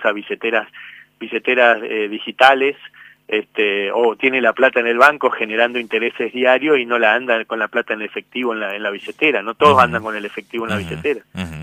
usa billeteras digitales, o tiene la plata en el banco generando intereses diarios y no la anda con la plata en efectivo en la billetera. No todos andan con el efectivo en la billetera.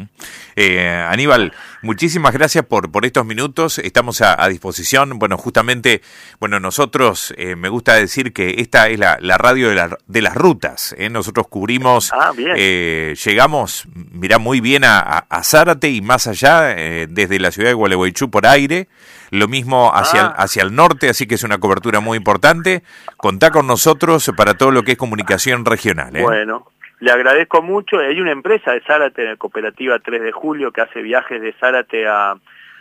Aníbal, muchísimas gracias por estos minutos. Estamos a disposición. Bueno, justamente, nosotros, me gusta decir que esta es la radio de las rutas. Nosotros cubrimos, llegamos, mirá, muy bien a Zárate y más allá, desde la ciudad de Gualeguaychú por aire. Lo mismo hacia el norte, así que es una cobertura muy importante. Contá con nosotros para todo lo que es comunicación regional. Bueno, le agradezco mucho. Hay una empresa de Zárate, la cooperativa 3 de Julio, que hace viajes de Zárate a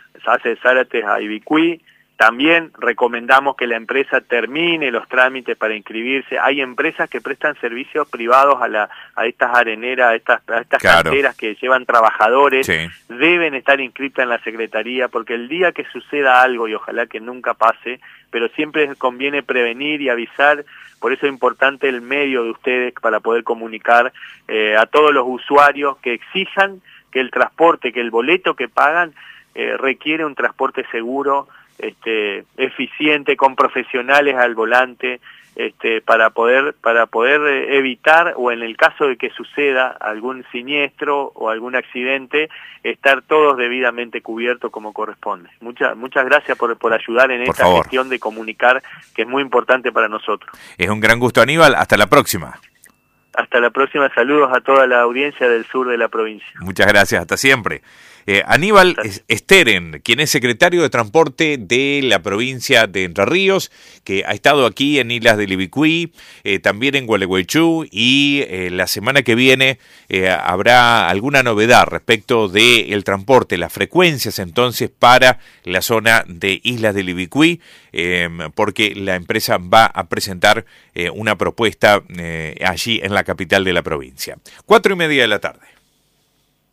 Ibicuí. También recomendamos que la empresa termine los trámites para inscribirse. Hay empresas que prestan servicios privados a estas areneras, a estas canteras que llevan trabajadores. Sí. Deben estar inscritas en la Secretaría, porque el día que suceda algo, y ojalá que nunca pase, pero siempre conviene prevenir y avisar. Por eso es importante el medio de ustedes para poder comunicar a todos los usuarios que exijan que el transporte, que el boleto que pagan requiere un transporte seguro, eficiente, con profesionales al volante, para poder evitar, o en el caso de que suceda algún siniestro o algún accidente, estar todos debidamente cubiertos como corresponde. Muchas gracias por ayudar en esta gestión de comunicar, que es muy importante para nosotros. Es un gran gusto, Aníbal. Hasta la próxima. Hasta la próxima. Saludos a toda la audiencia del sur de la provincia. Muchas gracias. Hasta siempre. Aníbal Steren, quien es secretario de Transporte de la provincia de Entre Ríos, que ha estado aquí en Islas del Ibicuí, también en Gualeguaychú, y la semana que viene habrá alguna novedad respecto del transporte, las frecuencias entonces para la zona de Islas del Ibicuí, porque la empresa va a presentar una propuesta allí en la capital de la provincia. 4:30 de la tarde.